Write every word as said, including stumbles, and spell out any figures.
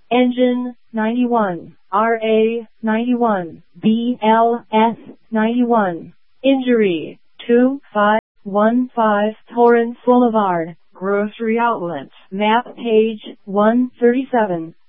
Engine ninety-one, R A ninety-one, B L S ninety-one. Injury two five one five Torrance Boulevard, Grocery Outlet, map page one thirty-seven.